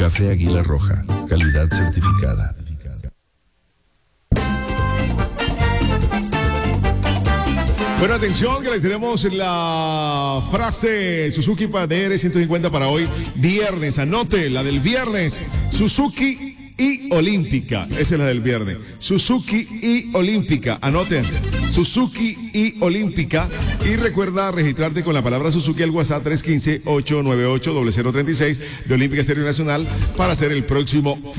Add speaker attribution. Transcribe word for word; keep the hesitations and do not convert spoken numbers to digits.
Speaker 1: Café Águila Roja, calidad certificada.
Speaker 2: Bueno, atención, que les tenemos la frase Suzuki Padere ciento cincuenta para hoy, viernes. Anote la del viernes. Suzuki y Olímpica. Esa es la del viernes. Suzuki y Olímpica. Anoten. Suzuki y Olímpica. Y recuerda registrarte con la palabra Suzuki al WhatsApp tres uno cinco, ocho nueve ocho, cero cero tres seis de Olímpica Estéreo Nacional para hacer el próximo